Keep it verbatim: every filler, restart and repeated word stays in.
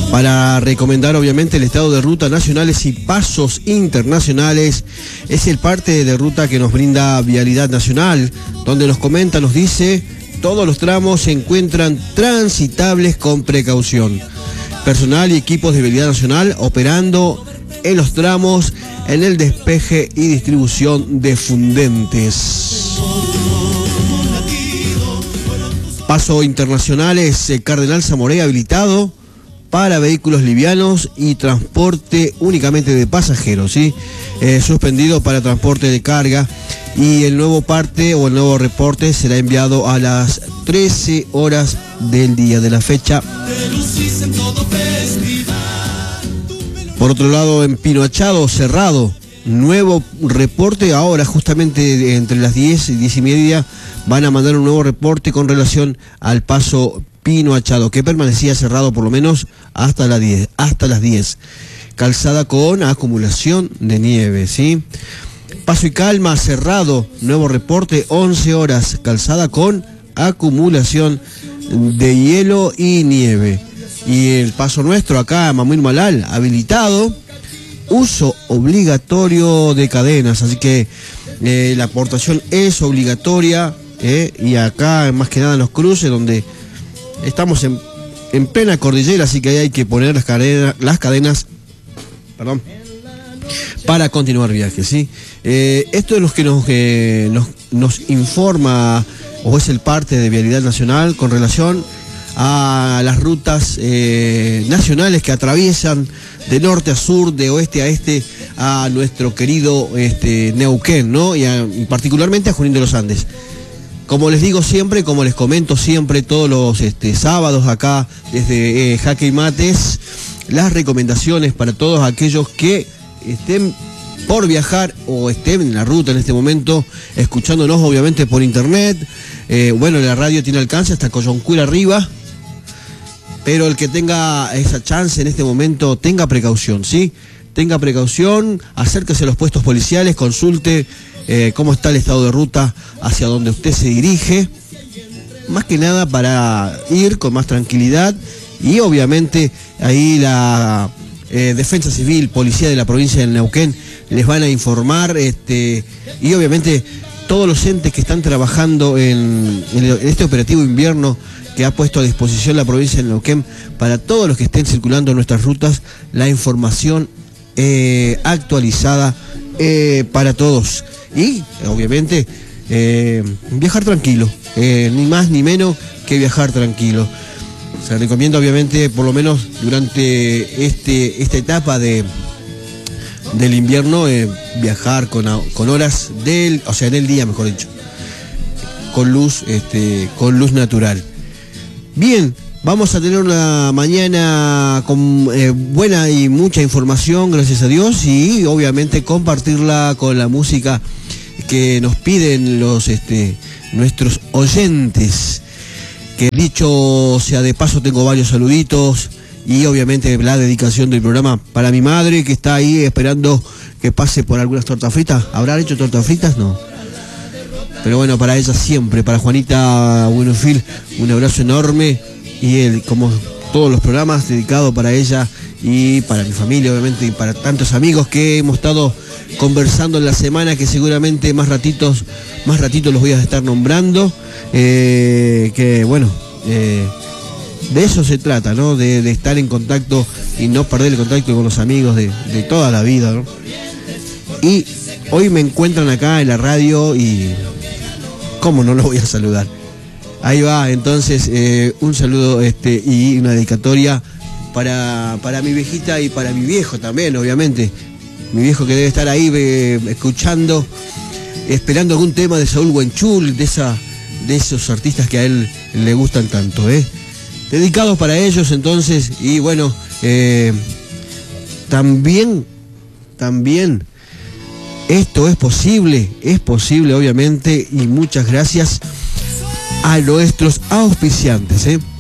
para recomendar obviamente el estado de ruta nacionales y pasos internacionales. Es el parte de ruta que nos brinda Vialidad Nacional, donde nos comenta, nos dice, todos los tramos se encuentran transitables con precaución. Personal y equipos de Vialidad Nacional operando en los tramos, en el despeje y distribución de fundentes. Paso internacionales, eh, Cardenal Zamoré habilitado para vehículos livianos y transporte únicamente de pasajeros, ¿sí? Eh, suspendido para transporte de carga, y el nuevo parte o el nuevo reporte será enviado a las trece horas del día de la fecha. Por otro lado, en Pino Achado, cerrado, nuevo reporte ahora, justamente entre las diez y diez y media, van a mandar un nuevo reporte con relación al paso Pino Achado, que permanecía cerrado por lo menos hasta las diez, hasta las diez. Calzada con acumulación de nieve, ¿sí? Paso y Calma, cerrado, nuevo reporte, once horas, calzada con acumulación de hielo y nieve. Y el paso nuestro acá, Mamuil Malal, habilitado, uso obligatorio de cadenas, así que eh, la aportación es obligatoria, eh, y acá más que nada en los cruces, donde estamos en, en plena cordillera, así que ahí hay que poner las cadenas, las cadenas, perdón, para continuar viajes, ¿sí? Eh, esto es lo que nos, eh, nos, nos informa, o es el parte de Vialidad Nacional con relación a las rutas eh, nacionales que atraviesan de norte a sur, de oeste a este, a nuestro querido este, Neuquén, ¿no? Y, a, y particularmente a Junín de los Andes. Como les digo siempre, como les comento siempre todos los este, sábados acá desde eh, Jaque y Mates, las recomendaciones para todos aquellos que estén por viajar o estén en la ruta en este momento, escuchándonos obviamente por internet. Eh, bueno, la radio tiene alcance hasta Coyoncuela arriba, pero el que tenga esa chance en este momento, tenga precaución, ¿sí? Tenga precaución, acérquese a los puestos policiales, consulte eh, cómo está el estado de ruta hacia donde usted se dirige, más que nada para ir con más tranquilidad. Y obviamente ahí la eh, Defensa Civil, Policía de la provincia del Neuquén, les van a informar, este, y obviamente todos los entes que están trabajando en, en este operativo invierno que ha puesto a disposición la provincia de Neuquén para todos los que estén circulando en nuestras rutas, la información eh, actualizada eh, para todos. Y obviamente eh, viajar tranquilo, eh, ni más ni menos que viajar tranquilo. Se recomienda obviamente, por lo menos durante este esta etapa de del invierno, eh, viajar con, con horas del, o sea, en el día, mejor dicho, con luz, este, con luz natural. Bien, vamos a tener una mañana con eh, buena y mucha información, gracias a Dios, y obviamente compartirla con la música que nos piden los este, nuestros oyentes. Que dicho sea de paso, tengo varios saluditos. Y obviamente la dedicación del programa para mi madre, que está ahí esperando que pase por algunas tortas fritas. ¿Habrá hecho tortas fritas? No. Pero bueno, para ella siempre, para Juanita Buenofil, un abrazo enorme. Y él, como todos los programas, dedicado para ella y para mi familia, obviamente, y para tantos amigos que hemos estado conversando en la semana, que seguramente más ratitos, más ratitos los voy a estar nombrando. Eh, que bueno... Eh, De eso se trata, ¿no? De, de estar en contacto y no perder el contacto con los amigos de, de toda la vida, ¿no? Y hoy me encuentran acá en la radio y... ¿cómo no los voy a saludar? Ahí va, entonces, eh, un saludo este, y una dedicatoria para, para mi viejita y para mi viejo también, obviamente. Mi viejo que debe estar ahí eh, escuchando, esperando algún tema de Saúl Huenchul, de, esa, de esos artistas que a él le gustan tanto, ¿eh? Dedicados para ellos, entonces, y bueno, eh, también, también, esto es posible, es posible, obviamente, y muchas gracias a nuestros auspiciantes, ¿eh?